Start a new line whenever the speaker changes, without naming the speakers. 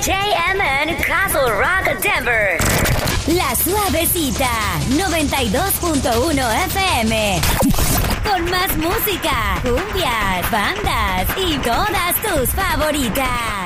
JMN Castle Rock Denver. La Suavecita 92.1 FM. Con más música, cumbias, bandas y todas tus favoritas.